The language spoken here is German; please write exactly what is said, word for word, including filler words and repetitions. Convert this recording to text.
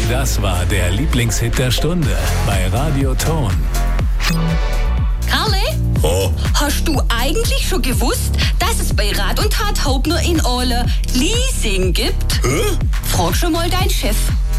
Das war der Lieblingshit der Stunde bei Radio Ton. Karle? Oh. Hast du eigentlich schon gewusst, dass es bei Rat und Tat Hauptner in Ole Leasing gibt? Hä? Frag schon mal deinen Chef.